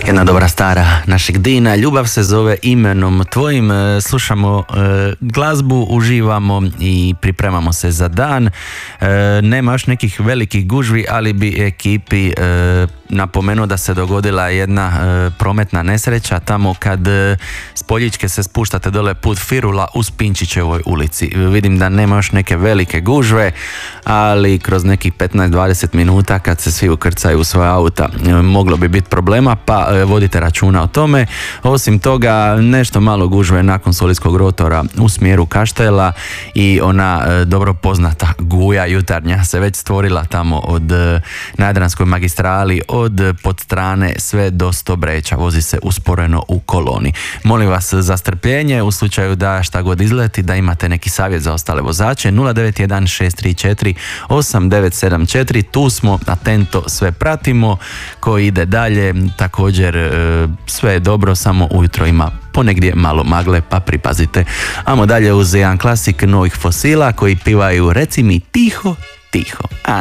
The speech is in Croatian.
Jedna dobra stara našeg Dina, ljubav se zove imenom tvojim. Slušamo glazbu, uživamo i pripremamo se za dan. Nema još nekih velikih gužvi, ali bi ekipi napomenuo da se dogodila jedna prometna nesreća tamo kad s Poljičke se spuštate dole put Firula u Spinčićevoj ulici. Vidim da nema još neke velike gužve, ali kroz nekih 15-20 minuta kad se svi ukrcaju u svoja auta moglo bi biti problema, pa vodite računa o tome. Osim toga, nešto malo gužve nakon Solitskog rotora u smjeru Kaštela i ona dobro poznata guja jutarnja se već stvorila tamo na Jadranskoj magistrali od Podstrane sve do Stobreča. Vozi se usporeno u koloni. Molim vas za strpljenje u slučaju da šta god izleti, da imate neki savjet za ostale vozače. 091 634 8974. Tu smo, atento, sve pratimo. Ko ide dalje, također sve je dobro, samo ujutro ima ponegdje malo magle, pa pripazite. Amo dalje uz jedan klasik Novih Fosila koji pivaju Reci mi tiho, tiho.